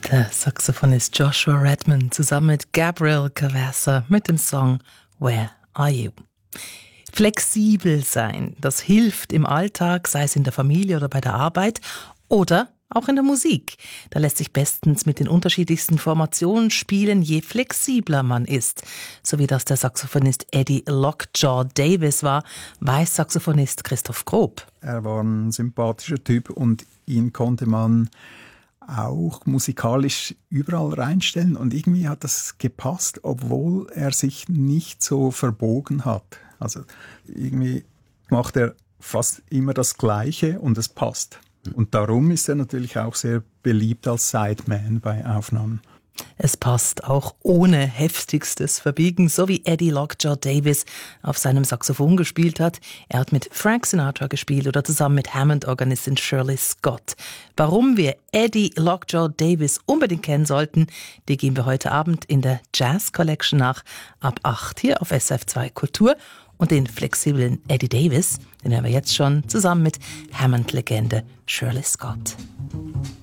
Der Saxophonist Joshua Redman zusammen mit Gabriel Caversa mit dem Song Where Are You? Flexibel sein, das hilft im Alltag, sei es in der Familie oder bei der Arbeit oder auch in der Musik. Da lässt sich bestens mit den unterschiedlichsten Formationen spielen, je flexibler man ist. So wie das der Saxophonist Eddie Lockjaw Davis war, weiß Saxophonist Christoph Grob. Er war ein sympathischer Typ und ihn konnte man auch musikalisch überall reinstellen. Und irgendwie hat das gepasst, obwohl er sich nicht so verbogen hat. Also irgendwie macht er fast immer das Gleiche und es passt. Und darum ist er natürlich auch sehr beliebt als Sideman bei Aufnahmen. Es passt auch ohne heftigstes Verbiegen, so wie Eddie Lockjaw Davis auf seinem Saxophon gespielt hat. Er hat mit Frank Sinatra gespielt oder zusammen mit Hammond-Organistin Shirley Scott. Warum wir Eddie Lockjaw Davis unbedingt kennen sollten, die gehen wir heute Abend in der Jazz Collection nach, ab 8 hier auf SF2 Kultur. Und den flexiblen Eddie Davis, den haben wir jetzt schon zusammen mit Hammond-Legende Shirley Scott.